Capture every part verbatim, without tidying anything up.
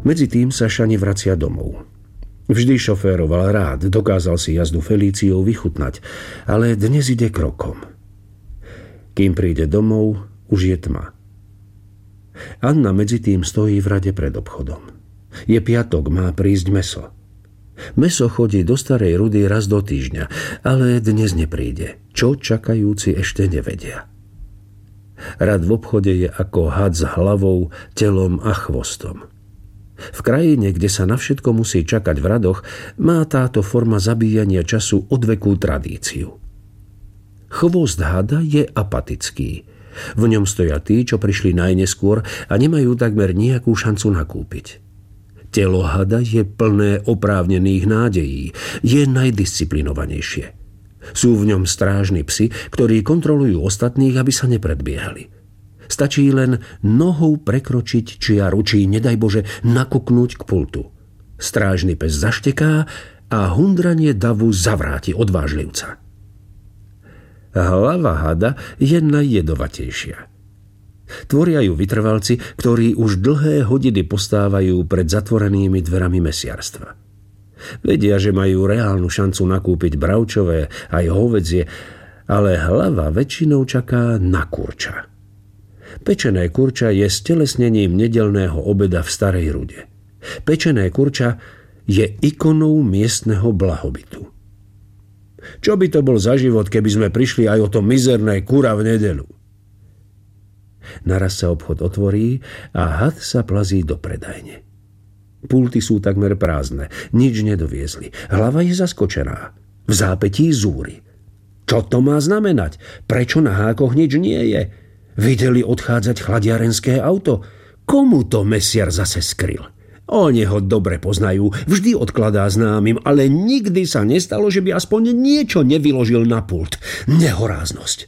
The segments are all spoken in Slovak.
Medzi tým sa Šani vracia domov. Vždy šoféroval rád, dokázal si jazdu Felíciou vychutnať, ale dnes ide krokom. Kým príde domov, už je tma. Anna medzi tým stojí v rade pred obchodom. Je piatok, má prísť mäso. Mäso chodí do Starej Rudy raz do týždňa, ale dnes nepríde, čo čakajúci ešte nevedia. Rad v obchode je ako had s hlavou, telom a chvostom. V krajine, kde sa na všetko musí čakať v radoch, má táto forma zabíjania času odvekú tradíciu. Chvost hada je apatický. V ňom stoja tí, čo prišli najneskôr a nemajú takmer nejakú šancu nakúpiť. Telo hada je plné oprávnených nádejí, je najdisciplinovanejšie. Sú v ňom strážni psi, ktorí kontrolujú ostatných, aby sa nepredbiehali. Stačí len nohou prekročiť čiaru, či nedaj Bože nakuknúť k pultu. Strážny pes zašteká a hundranie davu zavráti odvážlivca. Hlava hada je najjedovatejšia. Tvoria ju vytrvalci, ktorí už dlhé hodiny postávajú pred zatvorenými dverami mesiarstva. Vedia, že majú reálnu šancu nakúpiť bravčové aj hovädzie, ale hlava väčšinou čaká na kurča. Pečené kurča je stelesnením nedeľného obeda v Starej Rude. Pečené kurča je ikonou miestneho blahobytu. Čo by to bol za život, keby sme prišli aj o to mizerné kura v nedeľu? Naraz sa obchod otvorí a had sa plazí do predajne. Pulty sú takmer prázdne, nič nedoviezli. Hlava je zaskočená. V zápätí zúri. Čo to má znamenať? Prečo na hákoch nič nie je? Videli odchádzať chladiarenské auto? Komu to mesiar zase skryl? Oni ho dobre poznajú, vždy odkladá známym, ale nikdy sa nestalo, že by aspoň niečo nevyložil na pult. Nehoráznosť.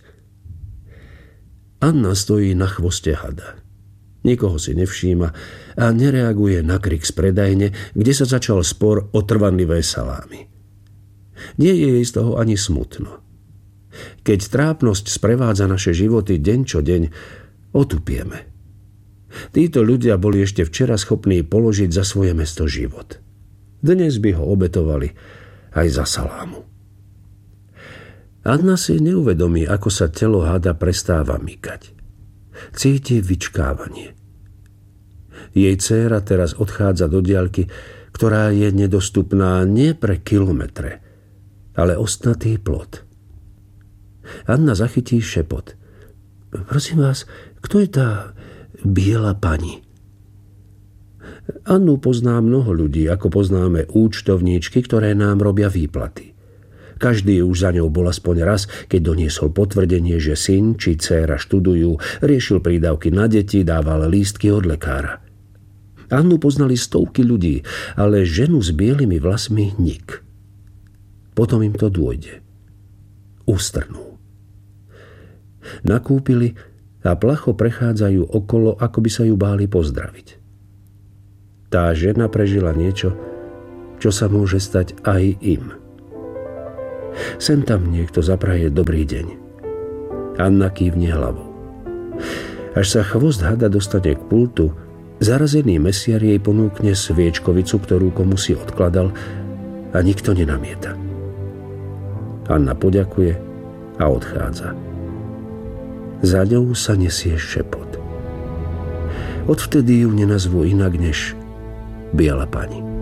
Anna stojí na chvoste hada. Nikoho si nevšíma a nereaguje na krik z predajne, kde sa začal spor o trvanlivé salámy. Nie je jej z toho ani smutno. Keď trápnosť sprevádza naše životy deň čo deň, otupieme. Títo ľudia boli ešte včera schopní položiť za svoje mesto život. Dnes by ho obetovali aj za salámu. Anna si neuvedomí, ako sa telo hada prestáva mykať. Cíti vyčkávanie. Jej dcéra teraz odchádza do diaľky, ktorá je nedostupná nie pre kilometre, ale ostnatý plot. Anna zachytí šepot. Prosím vás, kto je tá biela pani? Annu pozná mnoho ľudí, ako poznáme účtovníčky, ktoré nám robia výplaty. Každý už za ňou bol aspoň raz, keď doniesol potvrdenie, že syn či dcéra študujú, riešil prídavky na deti, dával lístky od lekára. Annu poznali stovky ľudí, ale ženu s bielými vlasmi nik. Potom im to dôjde. Ustrnú. Nakúpili a placho prechádzajú okolo, ako by sa ju báli pozdraviť. Tá žena prežila niečo, čo sa môže stať aj im. Sem tam niekto zapraje dobrý deň. Anna kývne hlavou. Až sa chvost hada dostane k pultu, zarazený mesiar jej ponúkne sviečkovicu, ktorú komusi odkladal, a nikto nenamieta. Anna poďakuje a odchádza. Za ňou sa nesie šepot. Odvtedy ju nenazvú inak než biela pani.